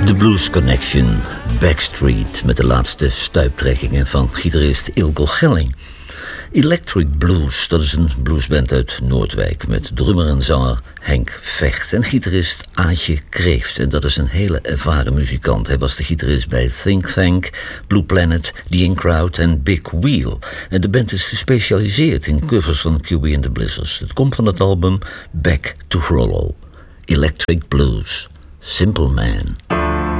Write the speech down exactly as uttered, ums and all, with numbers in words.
The Blues Connection, Backstreet met de laatste stuiptrekkingen van gitarist Ilko Gelling. Electric Blues, dat is een bluesband uit Noordwijk met drummer en zanger Henk Vecht en gitarist Aatje Kreeft. En dat is een hele ervaren muzikant. Hij was de gitarist bij Think Tank, Blue Planet, The In Crowd en Big Wheel. En de band is gespecialiseerd in covers van Q B and the Blizzards. Het komt van het album Back to Frollo. Electric Blues, Simple Man.